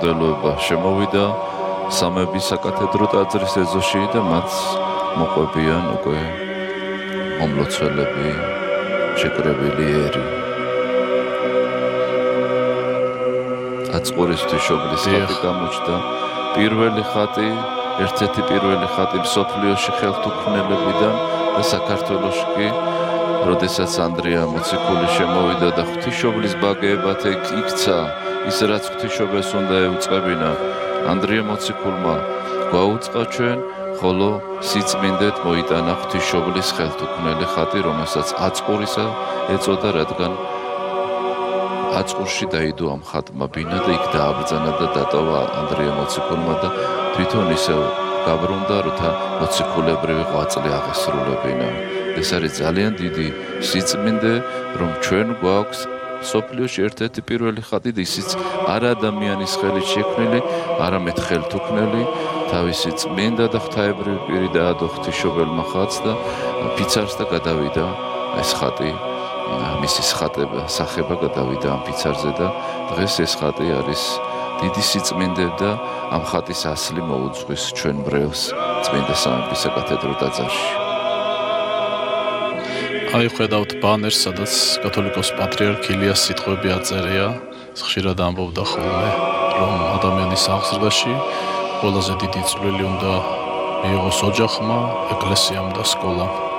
მღვდელობა შემოვიდა სამების საკათედრო ტაძრის ეზოში და მათ მოყვებიან უკვე მომლოცველები, შეკრებილი ერი. აწყურის ღვთისმშობლის ხატი გამოჩნდა. ერთ-ერთი პირველი ხატი მსოფლიოში ხელთუქმნელებიდან და საქართველოში კი, როდესაც ანდრია მოციქული შემოვიდა და ღვთისმშობლის ბაგეებად იქცა ის, რაც ღვთისმშობელს უნდა ეუწყებინა, ანდრია მოციქულმა გვაუწყა ჩვენ, ხოლო სიწმინდეთ მოიტანა ღვთისმშობლის ხელთუქმნელი ხატი, რომელსაც აწყურისა ეწოდა, რადგან აწყურში დაიდო ამ ხატმა ბინა და იქ დააბრძანა და დატოვა ანდრია მოციქულმა და თვითონ ისევ გაბრუნდა, როცა მოციქულებრივი ღვაწლი აღესრულებინა. ეს არის ძალიან დიდი სიწმინდე, რომ ჩვენ გვაქვს სოფლიოში ერთ-ერთი პირველი ხატი და ისიც არა ადამიანის ხელით შექმნილი, არამედ ხელთუქმნელი, თავისი წმინდა და ღვთაებრივი პირი დაადო ღვთისმშობელმა ხატს და ფიცარს და გადავიდა ეს ხატი. მისი სახება გადავიდა ამ ფიცარზე და დღეს ეს ხატი არის დიდი სიწმინდე და ამ ხატის ასლი მოუძღვის ჩვენ ბრევს წმინდა სამების საკათედრო ტაძარში. აი ხედავთ ბანერს, სადაც კათოლიკოს პატრიარქ ილიას სიტყვები აწერია, ხშირად ამბობდა ხოლმე, რომ ადამიანის აღზრდაში ყველაზე დიდი წვლილი უნდა მიიღოს ოჯახმა, ეკლესიამ და სკოლამ.